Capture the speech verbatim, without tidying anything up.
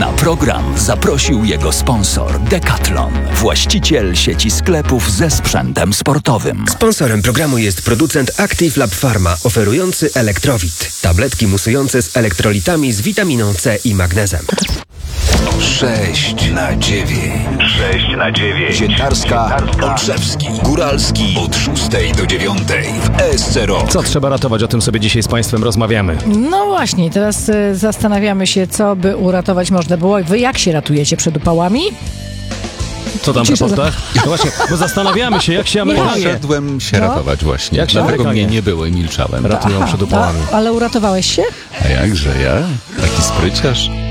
Na program zaprosił jego sponsor Decathlon, właściciel sieci sklepów ze sprzętem sportowym. Sponsorem programu jest producent Active Lab Pharma, oferujący Elektrowit. Tabletki musujące z elektrolitami z witaminą C i magnezem. sześć na dziewięć. sześć na dziewięć. Dziennikarska, Olszewski, Góralski od szóstej do dziewiątej w E S C Rock. Co trzeba ratować? O tym sobie dzisiaj z Państwem rozmawiamy. No właśnie, teraz y, zastanawiamy się, co by uratować można było. Wy jak się ratujecie przed upałami? Co tam w Cisza raportach? No właśnie, bo zastanawiamy się, jak się Amerykanie Poszedłem się No. ratować właśnie. Jak się Dlatego Amerykanie mnie nie było i milczałem. ratują przed upałami. A, ale uratowałeś się? A jakże ja? Taki spryciarz?